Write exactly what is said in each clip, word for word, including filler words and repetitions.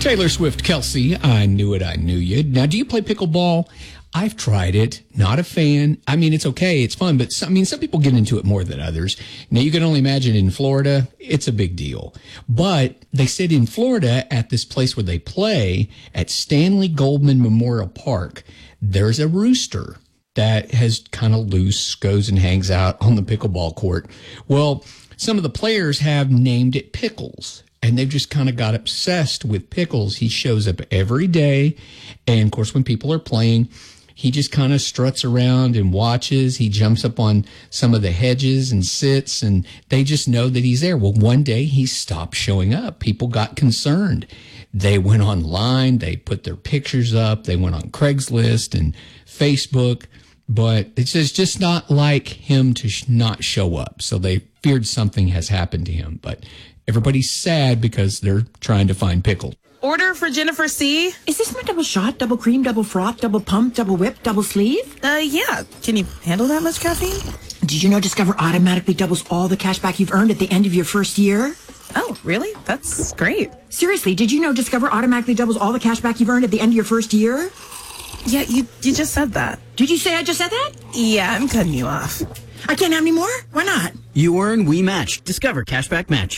Taylor Swift, Kelsey, I knew it, I knew you. Now, do you play pickleball? I've tried it. Not a fan. I mean, it's okay. It's fun. But, some, I mean, some people get into it more than others. Now, you can only imagine in Florida, it's a big deal. But they said in Florida, at this place where they play, at Stanley Goldman Memorial Park, there's a rooster that has kind of loose, goes and hangs out on the pickleball court. Well, some of the players have named it Pickles. And they've just kind of got obsessed with Pickles. He shows up every day. And, of course, when people are playing, he just kind of struts around and watches. He jumps up on some of the hedges and sits, and they just know that he's there. Well, one day he stopped showing up. People got concerned. They went online. They put their pictures up. They went on Craigslist and Facebook. But it's just, just not like him to sh- not show up. So they feared something has happened to him. But everybody's sad because they're trying to find Pickle. Order for Jennifer C. Is this my double shot, double cream, double froth, double pump, double whip, double sleeve? Uh, yeah. Can you handle that much caffeine? Did you know Discover automatically doubles all the cash back you've earned at the end of your first year? Oh, really? That's great. Seriously, did you know Discover automatically doubles all the cash back you've earned at the end of your first year? Yeah, you, you just said that. Did you say I just said that? Yeah, I'm cutting you off. I can't have any more? Why not? You earn, we match. Discover Cashback Match.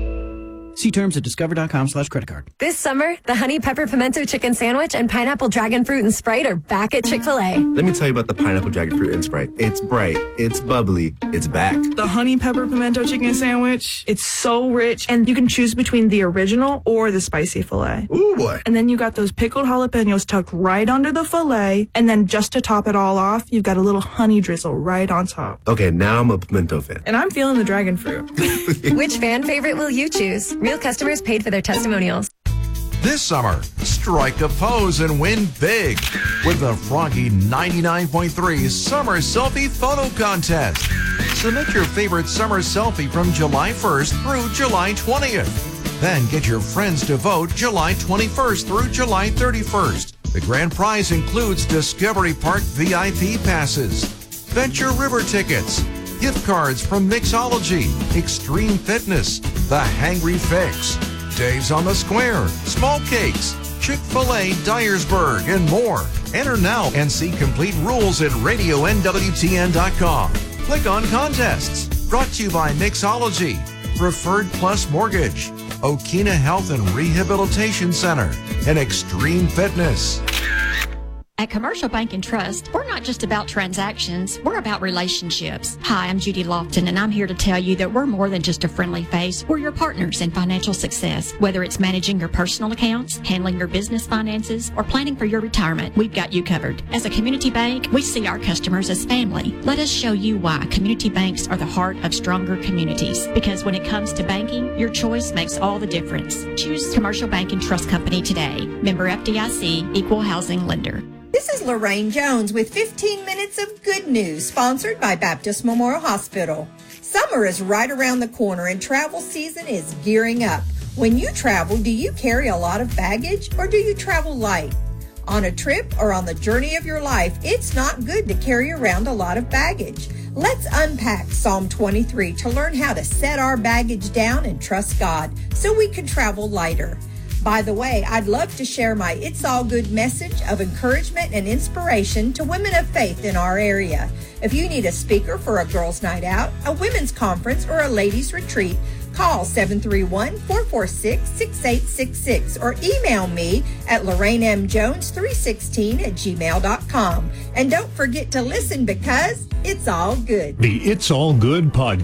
See terms at discover.com slash credit card. This summer, the Honey Pepper Pimento Chicken Sandwich and Pineapple Dragon Fruit and Sprite are back at Chick-fil-A. Let me tell you about the Pineapple Dragon Fruit and Sprite. It's bright, it's bubbly, it's back. The Honey Pepper Pimento Chicken Sandwich, it's so rich, and you can choose between the original or the spicy filet. Ooh, boy. And then you got those pickled jalapenos tucked right under the filet, and then just to top it all off, you've got a little honey drizzle right on top. Okay, now I'm a pimento fan. And I'm feeling the dragon fruit. Which fan favorite will you choose? Real customers paid for their testimonials. This summer, strike a pose and win big with the Froggy ninety-nine point three Summer Selfie Photo Contest. Submit your favorite summer selfie from July first through July twentieth. Then get your friends to vote July twenty-first through July thirty-first. The grand prize includes Discovery Park V I P passes, Venture River tickets, gift cards from Mixology, Extreme Fitness, The Hangry Fix, Dave's on the Square, Small Cakes, Chick-fil-A Dyersburg, and more. Enter now and see complete rules at radio N W T N dot com. Click on contests. Brought to you by Mixology, Preferred Plus Mortgage, Okina Health and Rehabilitation Center, and Extreme Fitness. At Commercial Bank and Trust, we're not just about transactions, we're about relationships. Hi, I'm Judy Lofton, and I'm here to tell you that we're more than just a friendly face. We're your partners in financial success. Whether it's managing your personal accounts, handling your business finances, or planning for your retirement, we've got you covered. As a community bank, we see our customers as family. Let us show you why community banks are the heart of stronger communities. Because when it comes to banking, your choice makes all the difference. Choose Commercial Bank and Trust Company today. Member F D I C, Equal Housing Lender. This is Lorraine Jones with fifteen minutes of good news, sponsored by Baptist Memorial Hospital. Summer is right around the corner and travel season is gearing up. When you travel, do you carry a lot of baggage or do you travel light? On a trip or on the journey of your life, it's not good to carry around a lot of baggage. Let's unpack Psalm twenty-three to learn how to set our baggage down and trust God so we can travel lighter. By the way, I'd love to share my It's All Good message of encouragement and inspiration to women of faith in our area. If you need a speaker for a girls' night out, a women's conference, or a ladies' retreat, call seven three one, four four six, six eight six six or email me at lorraine m jones three one six at gmail dot com. And don't forget to listen because it's all good. The It's All Good podcast.